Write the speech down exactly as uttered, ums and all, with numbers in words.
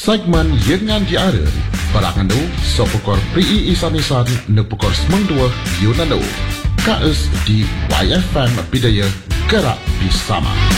Segmen Yengan Diara Barangandu Sopokor P I Isanisan Nepukor Semang Dua Yunandu K S di Y F M Bidaya Gerak Bersama.